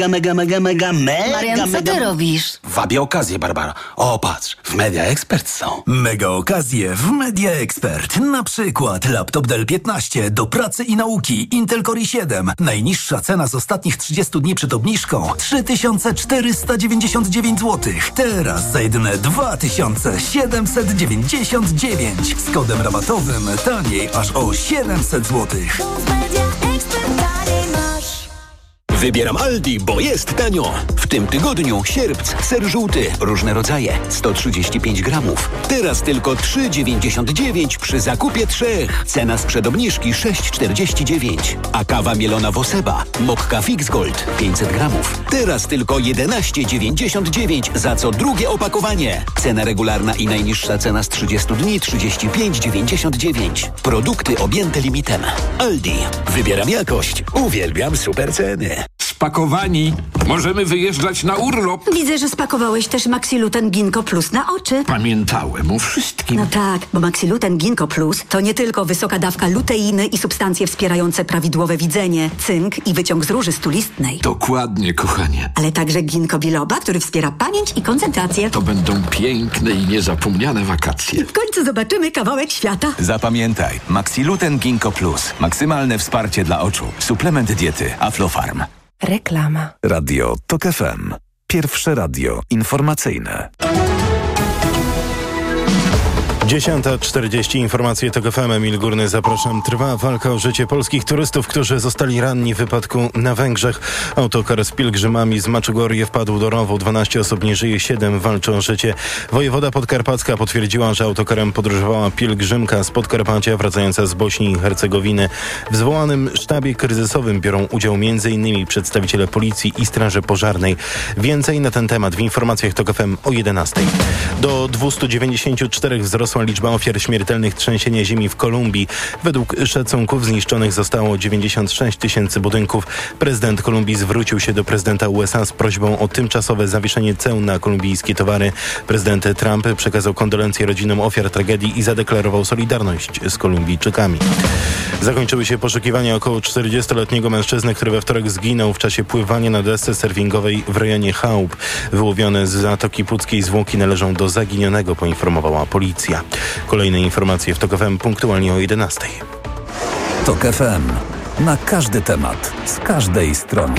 Mega. Marian, co ty robisz? Wabię okazję, Barbara. O, patrz, w Media Expert są. Mega okazje w Media Expert. Na przykład laptop Dell 15 do pracy i nauki Intel Core i7. Najniższa cena z ostatnich 30 dni przed obniżką 3499 zł. Teraz za jedyne 2799. Z kodem rabatowym taniej aż o 700 zł. Wybieram Aldi, bo jest tanio. W tym tygodniu sierpc, ser żółty, różne rodzaje, 135 gramów. Teraz tylko 3,99 przy zakupie 3. Cena sprzed obniżki 6,49. A kawa mielona Woseba, Mokka Fix Gold, 500 gramów. Teraz tylko 11,99 za co drugie opakowanie. Cena regularna i najniższa cena z 30 dni 35,99. Produkty objęte limitem. Aldi. Wybieram jakość. Uwielbiam super ceny. Spakowani. Możemy wyjeżdżać na urlop. Widzę, że spakowałeś też Maxiluten Ginkgo Plus na oczy. Pamiętałem o wszystkim. No tak, bo Maxiluten Ginkgo Plus to nie tylko wysoka dawka luteiny i substancje wspierające prawidłowe widzenie, cynk i wyciąg z róży stulistnej. Dokładnie, kochanie. Ale także ginkgo biloba, który wspiera pamięć i koncentrację. To będą piękne i niezapomniane wakacje. W końcu zobaczymy kawałek świata. Zapamiętaj, Maxiluten Ginkgo Plus. Maksymalne wsparcie dla oczu. Suplement diety Aflofarm. Reklama. Radio TOK FM. Pierwsze radio informacyjne. 10:40 informacje TOK FM. Emil Górny, zapraszam. Trwa walka o życie polskich turystów, którzy zostali ranni w wypadku na Węgrzech. Autokar z pielgrzymami z Maczugorje wpadł do rowu. 12 osób nie żyje, 7 walczy o życie. Wojewoda podkarpacka potwierdziła, że autokarem podróżowała pielgrzymka z Podkarpacia wracająca z Bośni i Hercegowiny. W zwołanym sztabie kryzysowym biorą udział m.in. przedstawiciele policji i straży pożarnej. Więcej na ten temat w informacjach TOK FM o 11:00. Do 294 wzrosła liczba ofiar śmiertelnych trzęsienia ziemi w Kolumbii. Według szacunków zniszczonych zostało 96 tysięcy budynków. Prezydent Kolumbii zwrócił się do prezydenta USA z prośbą o tymczasowe zawieszenie ceł na kolumbijskie towary. Prezydent Trump przekazał kondolencje rodzinom ofiar tragedii i zadeklarował solidarność z Kolumbijczykami. Zakończyły się poszukiwania około 40-letniego mężczyzny, który we wtorek zginął w czasie pływania na desce surfingowej w rejonie Chałup. Wyłowione z Zatoki Puckiej zwłoki należą do zaginionego, poinformowała policja. Kolejne informacje w TOK FM punktualnie o 11:00. TOK FM. Na każdy temat, z każdej strony.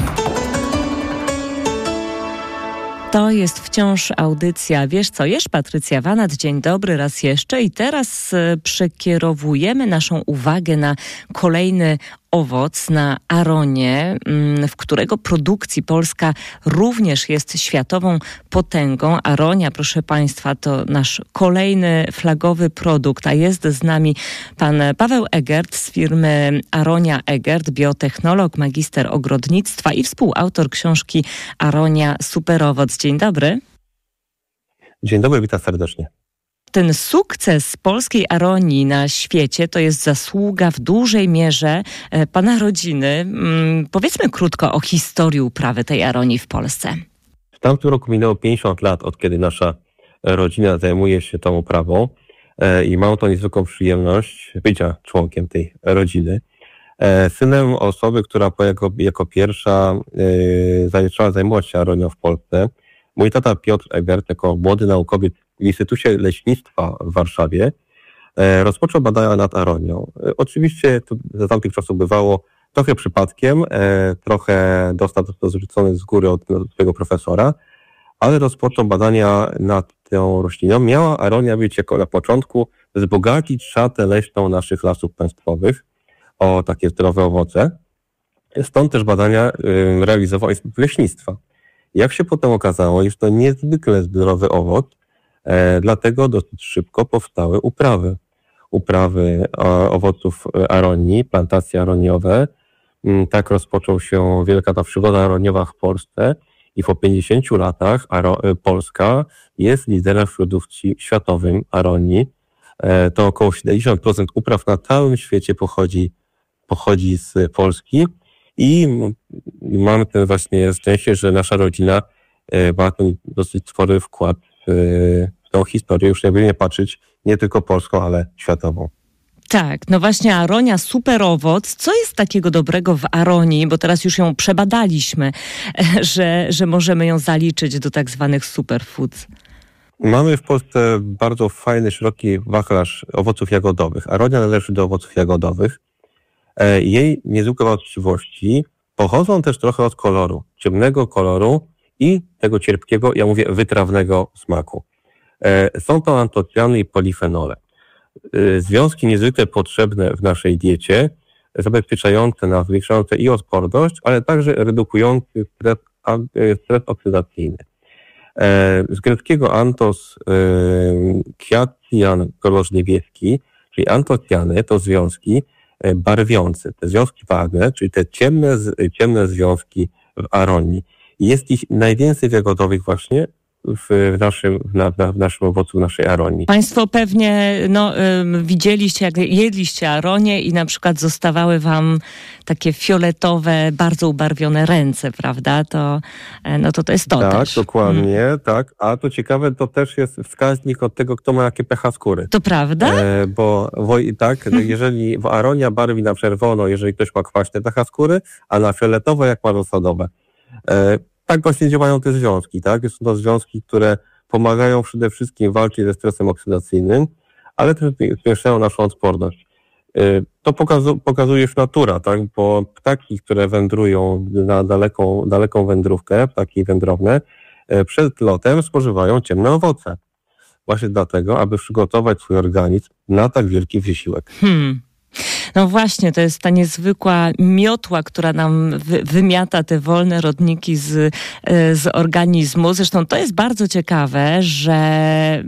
To jest wciąż audycja Wiesz co jesz? Patrycja Wanat. Dzień dobry raz jeszcze. I teraz przekierowujemy naszą uwagę na kolejny owoc, na aronie, w którego produkcji Polska również jest światową potęgą. Aronia, proszę Państwa, to nasz kolejny flagowy produkt, a jest z nami pan Paweł Egert z firmy Aronia Egert, biotechnolog, magister ogrodnictwa i współautor książki Aronia Superowoc. Dzień dobry. Dzień dobry, witam serdecznie. Ten sukces polskiej aronii na świecie to jest zasługa w dużej mierze pana rodziny. Powiedzmy krótko o historii uprawy tej aronii w Polsce. W tamtym roku minęło 50 lat, od kiedy nasza rodzina zajmuje się tą uprawą i mam tą niezwykłą przyjemność bycia członkiem tej rodziny. Synem osoby, która jako pierwsza zaczęła zajmować się aronią w Polsce. Mój tata Piotr Egert, jako młody naukowiec w Instytucie Leśnictwa w Warszawie, rozpoczął badania nad aronią. Oczywiście to za tamtych czasów bywało trochę przypadkiem, trochę dostał to zrzucony z góry od swojego profesora, ale rozpoczął badania nad tą rośliną. Miała aronia być jako na początku wzbogacić szatę leśną naszych lasów państwowych o takie zdrowe owoce. Stąd też badania realizował Instytut Leśnictwa. Jak się potem okazało, jest to niezwykle zdrowy owoc, dlatego dosyć szybko powstały uprawy owoców aronii, plantacje aroniowe. Tak rozpoczął się wielka ta przygoda aroniowa w Polsce i po 50 latach Polska jest liderem w produkcji światowym aronii. To około 70% upraw na całym świecie pochodzi z Polski i mamy ten właśnie szczęście, że nasza rodzina ma ten dosyć spory wkład w tą historię, już jakby nie patrzeć, nie tylko polską, ale światową. Tak, no właśnie aronia, super owoc. Co jest takiego dobrego w aronii, bo teraz już ją przebadaliśmy, że możemy ją zaliczyć do tak zwanych superfoods? Mamy w Polsce bardzo fajny, szeroki wachlarz owoców jagodowych. Aronia należy do owoców jagodowych. Jej niezwykłe właściwości pochodzą też trochę od koloru, ciemnego koloru i tego cierpkiego, ja mówię, wytrawnego smaku. Są to antocjany i polifenole. Związki niezwykle potrzebne w naszej diecie, zabezpieczające nas, zwiększające i odporność, ale także redukujące stres oksydacyjny. Z greckiego antos, kwiatjan, kolor niebieski, czyli antocjany to związki barwiące, te związki barwne, czyli te ciemne związki w aronii. Jest ich najwięcej w jagodowych właśnie w naszym owocu, w naszej aronii. Państwo pewnie widzieliście, jak jedliście aronię i na przykład zostawały wam takie fioletowe, bardzo ubarwione ręce, prawda? To jest to tak, też. Tak, dokładnie, tak. A to ciekawe, to też jest wskaźnik od tego, kto ma jakie pH skóry. To prawda? Jeżeli aronia barwi na czerwono, jeżeli ktoś ma kwaśne pH skóry, a na fioletowo jak ma rosadowe. Tak właśnie działają te związki, tak? Są to związki, które pomagają przede wszystkim walczyć ze stresem oksydacyjnym, ale też zwiększają naszą odporność. To pokazuje już natura, tak? Bo ptaki, które wędrują na daleką wędrówkę, ptaki wędrowne, przed lotem spożywają ciemne owoce. Właśnie dlatego, aby przygotować swój organizm na tak wielki wysiłek. No właśnie, to jest ta niezwykła miotła, która nam wymiata te wolne rodniki z organizmu. Zresztą to jest bardzo ciekawe, że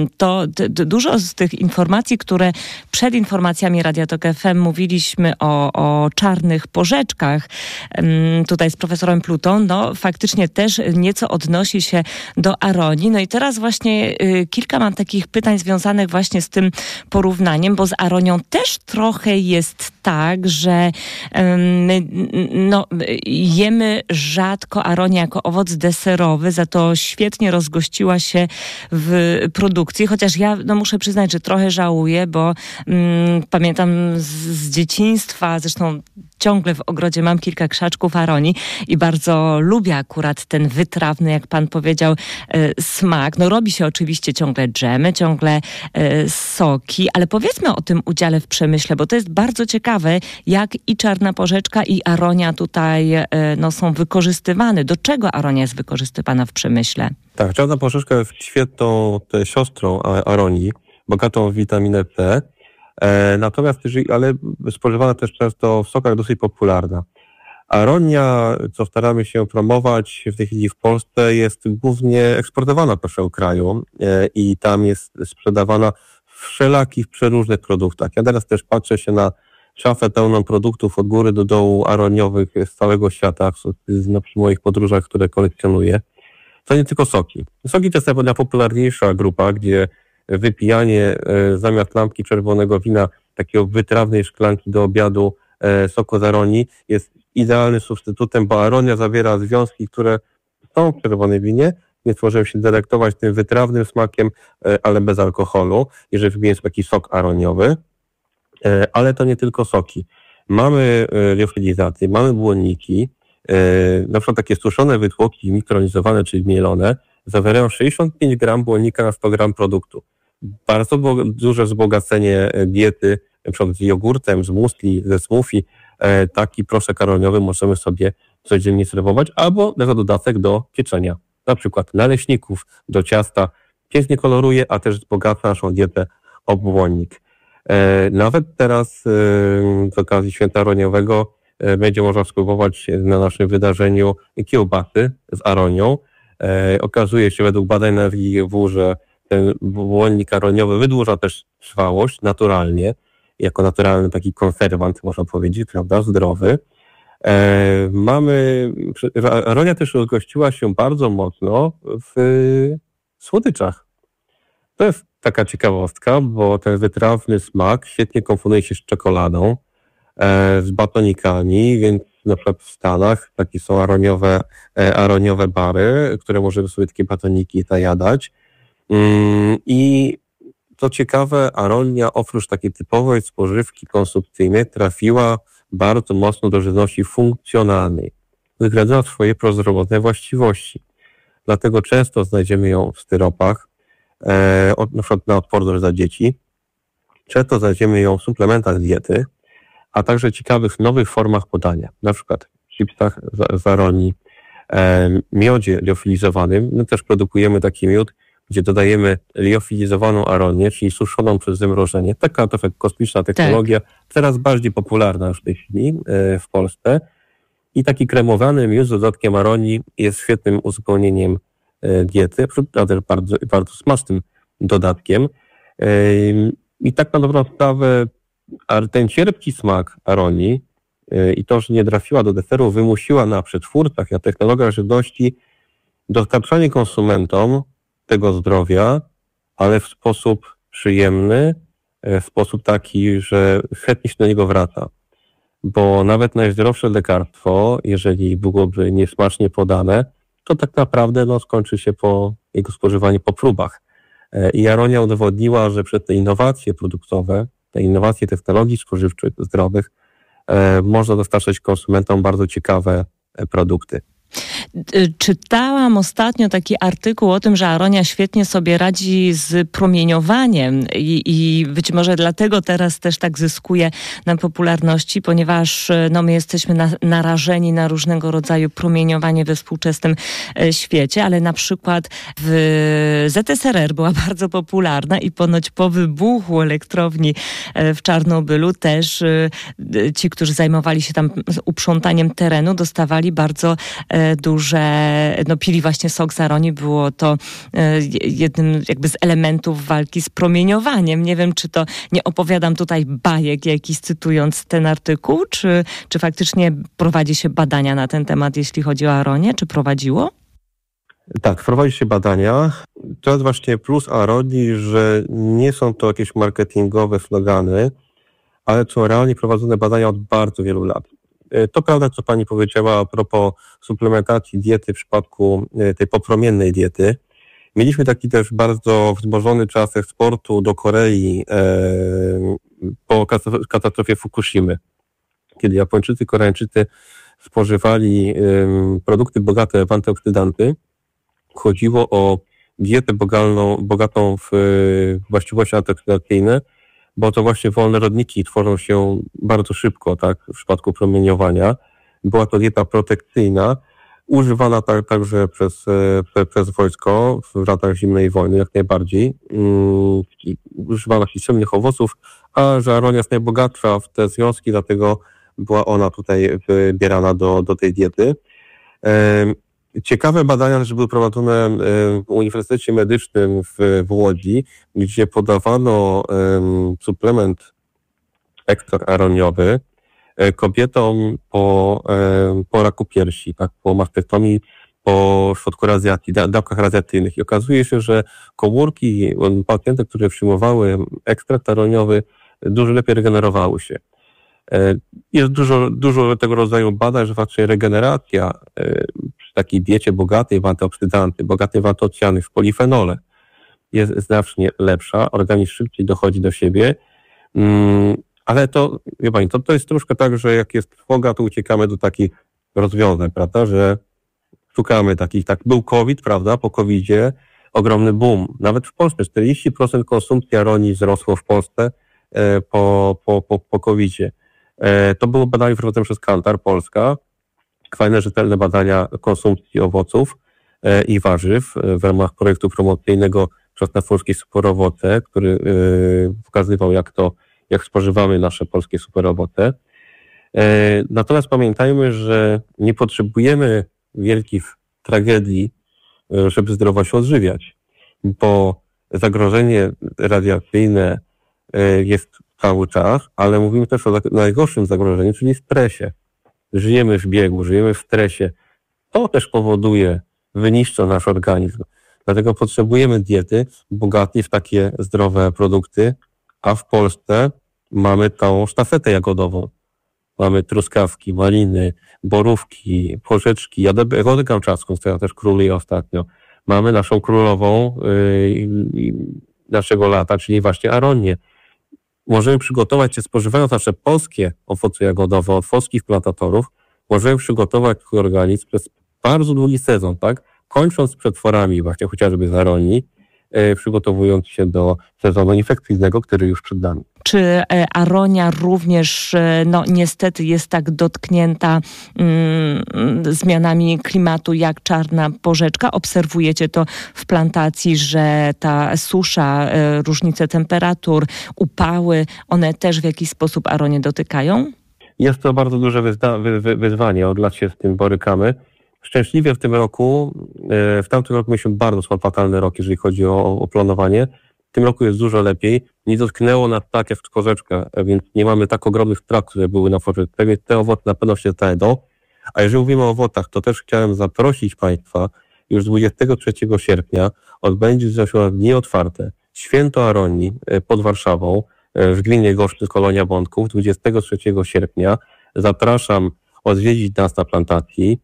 dużo z tych informacji, które przed informacjami Radia Tok FM mówiliśmy o czarnych porzeczkach, tutaj z profesorem Plutą, faktycznie też nieco odnosi się do aronii. No i teraz właśnie kilka mam takich pytań związanych właśnie z tym porównaniem, bo z aronią też trochę jest tak, że jemy rzadko aronię jako owoc deserowy, za to świetnie rozgościła się w produkcji, chociaż ja muszę przyznać, że trochę żałuję, bo pamiętam z dzieciństwa, zresztą ciągle w ogrodzie mam kilka krzaczków aronii i bardzo lubię akurat ten wytrawny, jak pan powiedział, smak. No robi się oczywiście ciągle dżemy, ciągle soki, ale powiedzmy o tym udziale w przemyśle, bo to jest bardzo ciekawe, jak i czarna porzeczka, i aronia tutaj są wykorzystywane. Do czego aronia jest wykorzystywana w przemyśle? Tak, czarna porzeczka jest świetną siostrą aronii, bogatą w witaminę C. Natomiast ale spożywana też często w sokach, dosyć popularna. Aronia, co staramy się promować w tej chwili w Polsce, jest głównie eksportowana do naszego kraju i tam jest sprzedawana w wszelakich, przeróżnych produktach. Ja teraz też patrzę się na szafę pełną produktów od góry do dołu aroniowych z całego świata, przy moich podróżach, które kolekcjonuję. To nie tylko soki. Soki to jest najpopularniejsza grupa, gdzie wypijanie zamiast lampki czerwonego wina, takiego wytrawnej szklanki do obiadu soku z aronii jest idealnym substytutem, bo aronia zawiera związki, które są w czerwonym winie, więc możemy się delektować tym wytrawnym smakiem, ale bez alkoholu, jeżeli wypijemy taki sok aroniowy. Ale to nie tylko soki. Mamy liofilizację, mamy błonniki, na przykład takie suszone wytłoki mikronizowane, czyli mielone, zawierają 65 gram błonnika na 100 gram produktu. Bardzo duże wzbogacenie diety, na przykład z jogurtem, z muesli, ze smoothie. Taki proszek aroniowy możemy sobie codziennie serwować, albo jako dodatek do pieczenia. Na przykład naleśników, do ciasta. Pięknie koloruje, a też wzbogaca naszą dietę o błonnik. Nawet teraz z okazji święta aroniowego będzie można spróbować na naszym wydarzeniu kiełbasy z aronią. Okazuje się według badań na WGW, że ten błonnik aroniowy wydłuża też trwałość naturalnie, jako naturalny taki konserwant, można powiedzieć, prawda, zdrowy. Aronia też rozgościła się bardzo mocno w słodyczach. To jest taka ciekawostka, bo ten wytrawny smak świetnie komponuje się z czekoladą, z batonikami, więc na przykład w Stanach takie są aroniowe bary, które możemy sobie takie batoniki najadać. I co ciekawe, aronia oprócz takiej typowej spożywki konsumpcyjnej trafiła bardzo mocno do żywności funkcjonalnej. Wygradza swoje prozdrowotne właściwości. Dlatego często znajdziemy ją w styropach, na przykład na odporność dla dzieci. Często znajdziemy ją w suplementach diety, a także ciekawych nowych formach podania. Na przykład w chipsach z aronii, miodzie liofilizowanym. My też produkujemy taki miód, gdzie dodajemy liofilizowaną aronię, czyli suszoną przez zamrożenie. Taka trochę kosmiczna technologia, Teraz bardziej popularna już w tej chwili w Polsce. I taki kremowany miód z dodatkiem aronii jest świetnym uzupełnieniem diety, a też bardzo, bardzo smacznym dodatkiem. I tak na dobrą sprawę ten cierpki smak aronii i to, że nie trafiła do deseru, wymusiła na przetwórcach, na technologiach żywności dostarczanie konsumentom tego zdrowia, ale w sposób przyjemny, w sposób taki, że chętnie się do niego wraca. Bo nawet najzdrowsze lekarstwo, jeżeli byłoby niesmacznie podane, to tak naprawdę skończy się po jego spożywaniu po próbach. I aronia udowodniła, że przez te innowacje produktowe, te innowacje technologii spożywczych, zdrowych, można dostarczać konsumentom bardzo ciekawe produkty. Czytałam ostatnio taki artykuł o tym, że aronia świetnie sobie radzi z promieniowaniem i być może dlatego teraz też tak zyskuje na popularności, ponieważ my jesteśmy narażeni na różnego rodzaju promieniowanie we współczesnym świecie, ale na przykład w ZSRR była bardzo popularna i ponoć po wybuchu elektrowni w Czarnobylu też ci, którzy zajmowali się tam uprzątaniem terenu, dostawali bardzo duże, pili właśnie sok z aronii, było to jednym jakby z elementów walki z promieniowaniem. Nie wiem, czy to nie opowiadam tutaj bajek jakiś cytując ten artykuł, czy faktycznie prowadzi się badania na ten temat, jeśli chodzi o aronię, czy prowadziło? Tak, prowadzi się badania. To jest właśnie plus aronii, że nie są to jakieś marketingowe slogany, ale są realnie prowadzone badania od bardzo wielu lat. To prawda, co pani powiedziała a propos suplementacji diety w przypadku tej popromiennej diety. Mieliśmy taki też bardzo wzmożony czas eksportu do Korei po katastrofie Fukushimy, kiedy Japończycy, Koreańczycy spożywali produkty bogate w antyoksydanty. Chodziło o dietę bogatą w właściwości antyoksydacyjne, bo to właśnie wolne rodniki tworzą się bardzo szybko, tak, w przypadku promieniowania. Była to dieta protekcyjna, używana także przez wojsko w latach zimnej wojny, jak najbardziej. Używano silnych owoców, a że aronia jest najbogatsza w te związki, dlatego była ona tutaj wybierana do tej diety. Ciekawe badania też były prowadzone w Uniwersytecie Medycznym w Łodzi, gdzie podawano suplement ekstrakt aroniowy kobietom po raku piersi, tak, po mastektomii, po szwodku radiacji, dawkach radiacyjnych. I okazuje się, że komórki pacjentów, które przyjmowały ekstrakt aroniowy, dużo lepiej regenerowały się. Jest dużo tego rodzaju badań, że faktycznie regeneracja przy takiej diecie bogatej w antyoksydanty, bogatej w antocjany, w polifenole jest znacznie lepsza, organizm szybciej dochodzi do siebie, ale to, wie pani, to jest troszkę tak, że jak jest trwoga, to uciekamy do takich rozwiązań, prawda, że szukamy takich, tak był COVID, prawda, po COVID-zie ogromny boom, nawet w Polsce 40% konsumpcji aronii wzrosło w Polsce po COVID-zie. To było badanie prowadzone przez Kantar Polska. Fajne, rzetelne badania konsumpcji owoców i warzyw w ramach projektu promocyjnego Czosnafurskiej Superowoce, który pokazywał, jak spożywamy nasze polskie superowoce. Natomiast pamiętajmy, że nie potrzebujemy wielkich tragedii, żeby zdrowo się odżywiać, bo zagrożenie radiacyjne jest cały czas, ale mówimy też o najgorszym zagrożeniu, czyli stresie. Żyjemy w biegu, żyjemy w stresie. To też powoduje, wyniszcza nasz organizm. Dlatego potrzebujemy diety bogatej w takie zdrowe produkty, a w Polsce mamy całą sztafetę jagodową. Mamy truskawki, maliny, borówki, porzeczki, jagodę kamczacką, która też króluje ostatnio. Mamy naszą królową naszego lata, czyli właśnie aronię. Możemy przygotować się, spożywając nasze polskie owoce jagodowe od polskich plantatorów, możemy przygotować swój organizm przez bardzo długi sezon, tak? Kończąc z przetworami właśnie chociażby z aronii, przygotowując się do sezonu infekcyjnego, który już przed nami. Czy aronia również, niestety jest tak dotknięta zmianami klimatu jak czarna porzeczka? Obserwujecie to w plantacji, że ta susza, różnice temperatur, upały, one też w jakiś sposób aronię dotykają? Jest to bardzo duże wyzwanie, od lat się z tym borykamy. Szczęśliwie w tym roku, w tamtym roku mieliśmy bardzo fatalny rok, jeżeli chodzi o planowanie. W tym roku jest dużo lepiej. Nie dotknęło nas tak jak w porzeczkę, więc nie mamy tak ogromnych strat, które były na porzeczce, więc te owoce na pewno się znajdą. A jeżeli mówimy o owocach, to też chciałem zaprosić Państwa, już 23 sierpnia odbędzie się dni otwarte Święto Aronii pod Warszawą w gminie Gorzczyn, Kolonia Bątków. 23 sierpnia zapraszam odwiedzić nas na plantacji,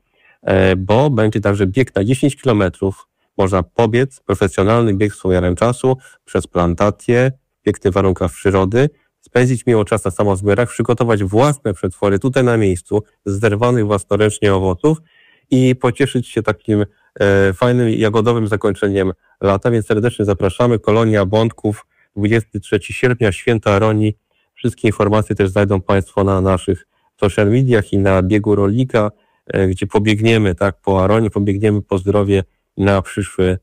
bo będzie także bieg na 10 kilometrów. Można pobiec, profesjonalny bieg z umiarem czasu, przez plantację, w pięknych warunkach przyrody, spędzić miło czas na samozbierach, przygotować własne przetwory tutaj na miejscu z zerwanych własnoręcznie owoców i pocieszyć się takim fajnym jagodowym zakończeniem lata, więc serdecznie zapraszamy. Kolonia Bątków, 23 sierpnia, Święto Aronii. Wszystkie informacje też znajdą Państwo na naszych social mediach i na biegu rolnika, gdzie pobiegniemy, tak, po aronii, pobiegniemy po zdrowie na przyszły,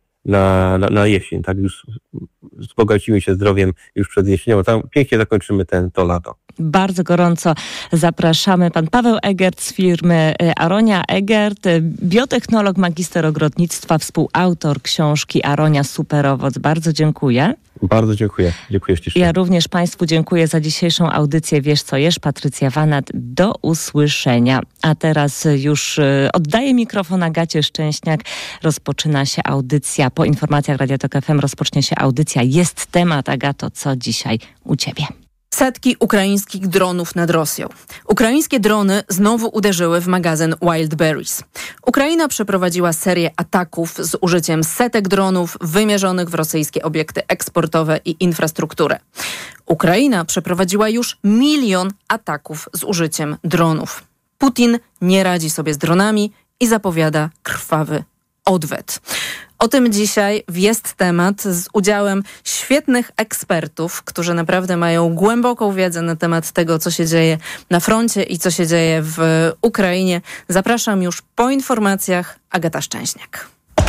na jesień, tak, już wzbogacimy się zdrowiem już przed jesienią, tam pięknie zakończymy to lato. Bardzo gorąco zapraszamy. Pan Paweł Egert z firmy Aronia Egert, biotechnolog, magister ogrodnictwa, współautor książki Aronia Superowoc. Bardzo dziękuję. Bardzo dziękuję. Dziękuję ślicznie. Ja również Państwu dziękuję za dzisiejszą audycję Wiesz co jesz. Patrycja Wanat. Do usłyszenia. A teraz już oddaję mikrofon Agacie Szczęśniak. Rozpoczyna się audycja. Po informacjach Radia Tok FM rozpocznie się audycja. Jest temat. Agato, co dzisiaj u Ciebie? Setki ukraińskich dronów nad Rosją. Ukraińskie drony znowu uderzyły w magazyn Wildberries. Ukraina przeprowadziła serię ataków z użyciem setek dronów wymierzonych w rosyjskie obiekty eksportowe i infrastrukturę. Ukraina przeprowadziła już 1 000 000 ataków z użyciem dronów. Putin nie radzi sobie z dronami i zapowiada krwawy odwet. O tym dzisiaj Jest temat z udziałem świetnych ekspertów, którzy naprawdę mają głęboką wiedzę na temat tego, co się dzieje na froncie i co się dzieje w Ukrainie. Zapraszam już po informacjach. Agata Szczęśniak.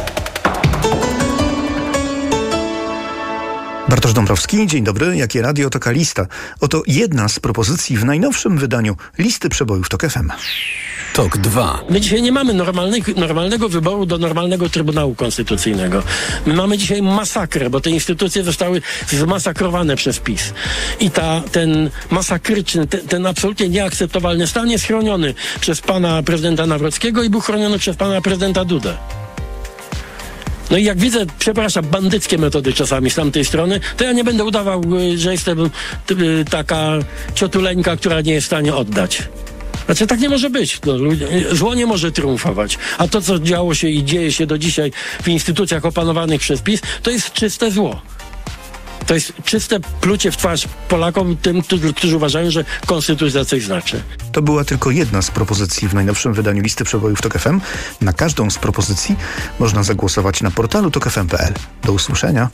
Bartosz Dąbrowski, dzień dobry. Jakie Radio Tok Lista? Oto jedna z propozycji w najnowszym wydaniu Listy Przebojów Tok FM. Tok 2. My dzisiaj nie mamy normalnego wyboru do normalnego Trybunału Konstytucyjnego. My mamy dzisiaj masakrę, bo te instytucje zostały zmasakrowane przez PiS. I ten masakryczny, ten absolutnie nieakceptowalny stan jest chroniony przez pana prezydenta Nawrockiego i był chroniony przez pana prezydenta Dudę. No i jak widzę, bandyckie metody czasami z tamtej strony, to ja nie będę udawał, że jestem taka ciotuleńka, która nie jest w stanie oddać. Znaczy tak nie może być. No, zło nie może triumfować. A to, co działo się i dzieje się do dzisiaj w instytucjach opanowanych przez PiS, to jest czyste zło. To jest czyste plucie w twarz Polakom, tym, którzy uważają, że konstytucja coś znaczy. To była tylko jedna z propozycji w najnowszym wydaniu Listy Przebojów Tok FM. Na każdą z propozycji można zagłosować na portalu tokfm.pl. Do usłyszenia.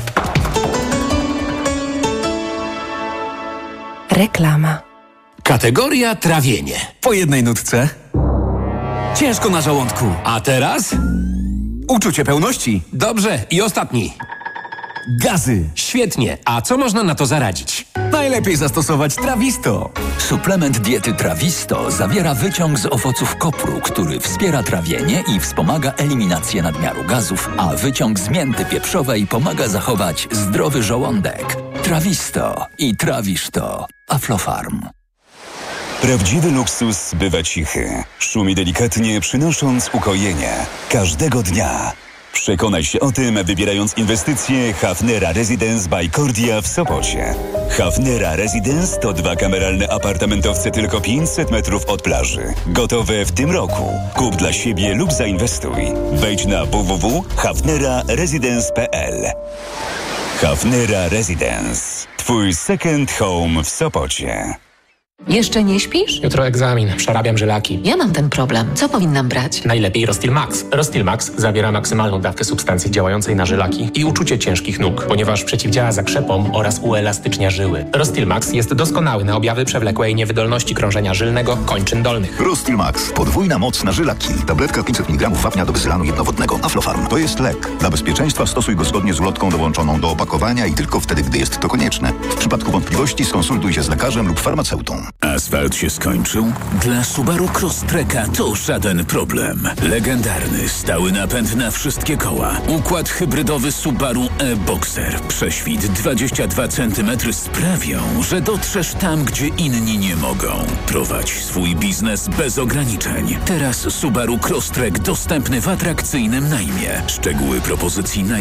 Reklama. Kategoria trawienie. Po jednej nutce. Ciężko na żołądku. A teraz? Uczucie pełności. Dobrze. I ostatni. Gazy. Świetnie. A co można na to zaradzić? Najlepiej zastosować Trawisto. Suplement diety Trawisto zawiera wyciąg z owoców kopru, który wspiera trawienie i wspomaga eliminację nadmiaru gazów, a wyciąg z mięty pieprzowej pomaga zachować zdrowy żołądek. Trawisto i trawisz to. Aflofarm. Prawdziwy luksus bywa cichy. Szumi delikatnie, przynosząc ukojenie. Każdego dnia. Przekonaj się o tym, wybierając inwestycje Hafnera Residence by Cordia w Sopocie. Hafnera Residence to 2 kameralne apartamentowce tylko 500 metrów od plaży. Gotowe w tym roku. Kup dla siebie lub zainwestuj. Wejdź na www.hafneraresidence.pl. Hafnera Residence. Twój second home w Sopocie. Jeszcze nie śpisz? Jutro egzamin, przerabiam żylaki. Ja mam ten problem. Co powinnam brać? Najlepiej Rostil Max. Rostil Max zawiera maksymalną dawkę substancji działającej na żylaki i uczucie ciężkich nóg, ponieważ przeciwdziała zakrzepom oraz uelastycznia żyły. Rostil Max jest doskonały na objawy przewlekłej niewydolności krążenia żylnego kończyn dolnych. Rostil Max. Podwójna moc na żylaki. Tabletka 500 mg wapnia do wysylanu jednowodnego. Aflofarm. To jest lek. Dla bezpieczeństwa stosuj go zgodnie z ulotką dołączoną do opakowania i tylko wtedy, gdy jest to konieczne. W przypadku wątpliwości skonsultuj się z lekarzem lub farmaceutą. Asfalt się skończył? Dla Subaru Crosstreka to żaden problem. Legendarny, stały napęd na wszystkie koła. Układ hybrydowy Subaru e-Boxer. Prześwit 22 cm sprawią, że dotrzesz tam, gdzie inni nie mogą. Prowadź swój biznes bez ograniczeń. Teraz Subaru Crosstrek dostępny w atrakcyjnym najmie. Szczegóły propozycji